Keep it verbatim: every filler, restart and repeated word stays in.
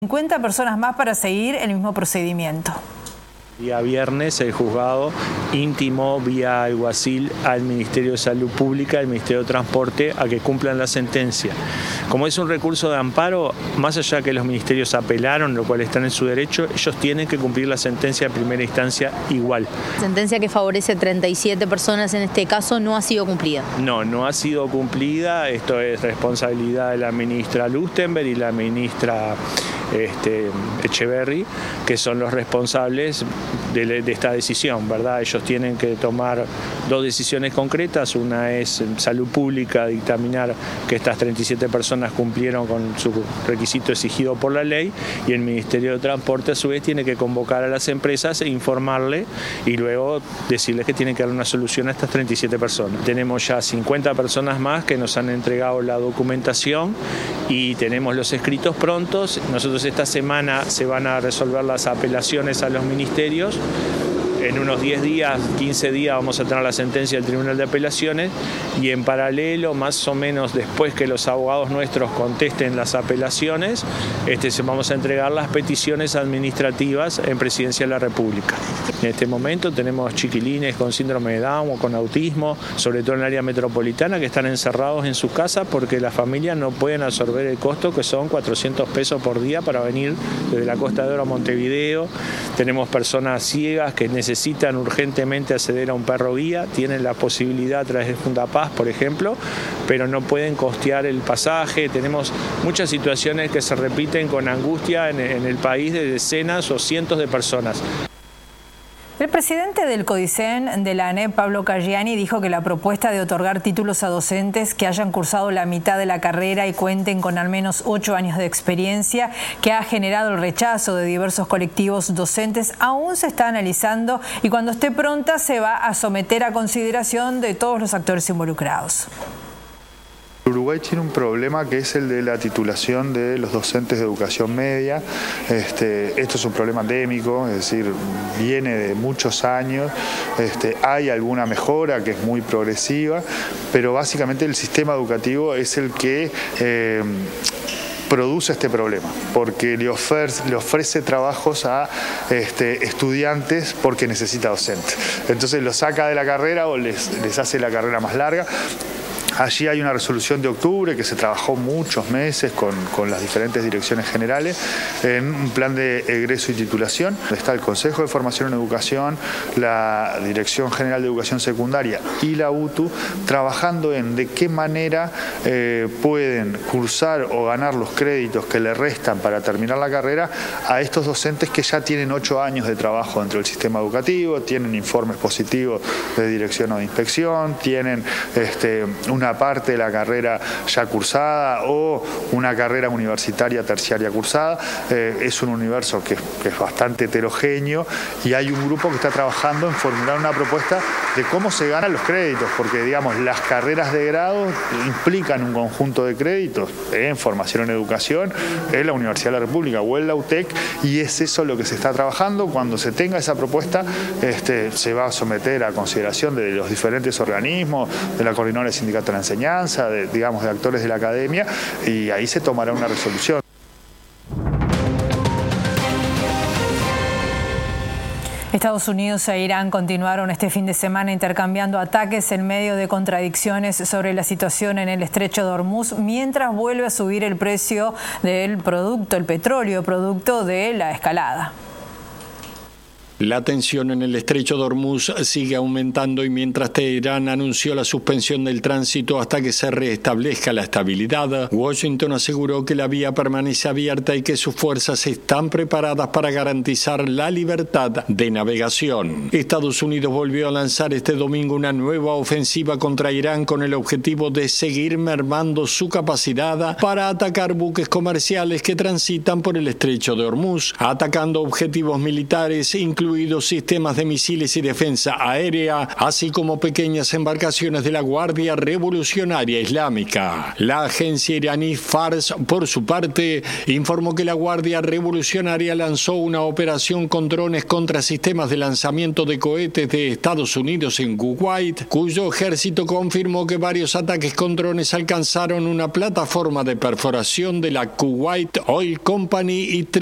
cincuenta personas más para seguir el mismo procedimiento. Día viernes el juzgado intimó vía alguacil al Ministerio de Salud Pública, al Ministerio de Transporte, a que cumplan la sentencia. Como es un recurso de amparo, más allá de que los ministerios apelaron, lo cual están en su derecho, ellos tienen que cumplir la sentencia de primera instancia igual. Sentencia que favorece treinta y siete personas en este caso no ha sido cumplida. No, no ha sido cumplida. Esto es responsabilidad de la ministra Lustenberg y la ministra Este, Echeverry, que son los responsables de, de esta decisión, ¿verdad? Ellos tienen que tomar dos decisiones concretas. Una es Salud Pública, dictaminar que estas treinta y siete personas cumplieron con su requisito exigido por la ley, y el Ministerio de Transporte a su vez tiene que convocar a las empresas e informarle y luego decirles que tienen que dar una solución a estas treinta y siete personas. Tenemos ya cincuenta personas más que nos han entregado la documentación y tenemos los escritos prontos. Nosotros esta semana se van a resolver las apelaciones a los ministerios. En unos diez días, quince días vamos a tener la sentencia del Tribunal de Apelaciones, y en paralelo, más o menos después que los abogados nuestros contesten las apelaciones, este, vamos a entregar las peticiones administrativas en Presidencia de la República. En este momento tenemos chiquilines con síndrome de Down o con autismo, sobre todo en el área metropolitana, que están encerrados en sus casas porque las familias no pueden absorber el costo, que son cuatrocientos pesos por día para venir desde la Costa de Oro a Montevideo. Tenemos personas ciegas que necesitan necesitan urgentemente acceder a un perro guía, tienen la posibilidad a través de Fundapaz, por ejemplo, pero no pueden costear el pasaje. Tenemos muchas situaciones que se repiten con angustia en, en el país de decenas o cientos de personas. El presidente del CODICEN de la ANEP, Pablo Caggiani, dijo que la propuesta de otorgar títulos a docentes que hayan cursado la mitad de la carrera y cuenten con al menos ocho años de experiencia, que ha generado el rechazo de diversos colectivos docentes, aún se está analizando y cuando esté pronta se va a someter a consideración de todos los actores involucrados. Uruguay tiene un problema que es el de la titulación de los docentes de educación media. Este, esto es un problema endémico, es decir, viene de muchos años. Este, hay alguna mejora que es muy progresiva, pero básicamente el sistema educativo es el que eh, produce este problema, porque le ofrece, le ofrece trabajos a este, estudiantes porque necesita docentes. Entonces los saca de la carrera o les, les hace la carrera más larga. Allí hay una resolución de octubre que se trabajó muchos meses con, con las diferentes direcciones generales en un plan de egreso y titulación. Está el Consejo de Formación en Educación, la Dirección General de Educación Secundaria y la U T U trabajando en de qué manera eh, pueden cursar o ganar los créditos que le restan para terminar la carrera a estos docentes que ya tienen ocho años de trabajo dentro del sistema educativo, tienen informes positivos de dirección o de inspección, tienen este, un una parte de la carrera ya cursada o una carrera universitaria terciaria cursada. Eh, es un universo que, que es bastante heterogéneo y hay un grupo que está trabajando en formular una propuesta de cómo se ganan los créditos, porque digamos las carreras de grado implican un conjunto de créditos en formación en educación en la Universidad de la República o en la U T E C, y es eso lo que se está trabajando. Cuando se tenga esa propuesta este, se va a someter a consideración de los diferentes organismos, de la Coordinadora de Sindicatos de la Enseñanza, de, digamos, de actores de la academia, y ahí se tomará una resolución. Estados Unidos e Irán continuaron este fin de semana intercambiando ataques en medio de contradicciones sobre la situación en el estrecho de Hormuz, mientras vuelve a subir el precio del producto, el petróleo, producto de la escalada. La tensión en el estrecho de Hormuz sigue aumentando y mientras Teherán anunció la suspensión del tránsito hasta que se restablezca la estabilidad, Washington aseguró que la vía permanece abierta y que sus fuerzas están preparadas para garantizar la libertad de navegación. Estados Unidos volvió a lanzar este domingo una nueva ofensiva contra Irán con el objetivo de seguir mermando su capacidad para atacar buques comerciales que transitan por el estrecho de Hormuz, atacando objetivos militares, incluidos incluidos sistemas de misiles y defensa aérea, así como pequeñas embarcaciones de la Guardia Revolucionaria Islámica. La agencia iraní Fars, por su parte, informó que la Guardia Revolucionaria lanzó una operación con drones contra sistemas de lanzamiento de cohetes de Estados Unidos en Kuwait, cuyo ejército confirmó que varios ataques con drones alcanzaron una plataforma de perforación de la Kuwait Oil Company y